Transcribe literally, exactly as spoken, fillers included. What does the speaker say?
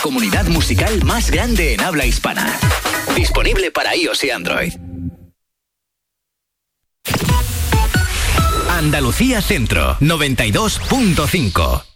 comunidad musical más grande en habla hispana. Disponible para iOS y Android. Andalucía Centro, noventa y dos punto cinco.